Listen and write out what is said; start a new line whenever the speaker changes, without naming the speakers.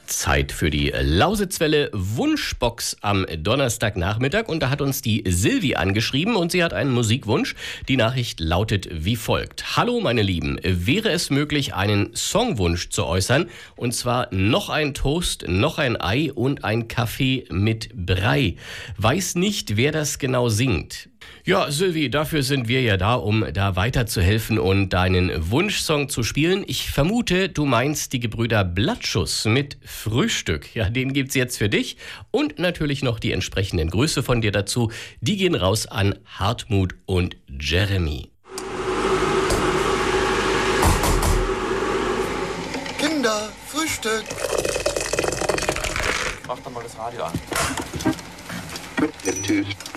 Zeit für die Lausitzwelle Wunschbox am Donnerstagnachmittag und da hat uns die Silvi angeschrieben und sie hat einen Musikwunsch. Die Nachricht lautet wie folgt. Hallo meine Lieben, wäre es möglich, einen Songwunsch zu äußern und zwar noch ein Toast, noch ein Ei und ein Kaffee mit Brei. Weiß nicht, wer das genau singt. Ja, Silvi, dafür sind wir ja da, um da weiterzuhelfen und deinen Wunschsong zu spielen. Ich vermute, du meinst die Gebrüder Blattschuss mit Frühstück. Ja, den gibt's jetzt für dich und natürlich noch die entsprechenden Grüße von dir dazu. Die gehen raus an Hartmut und Jeremy.
Kinder, Frühstück.
Mach doch mal das Radio an.
Tschüss.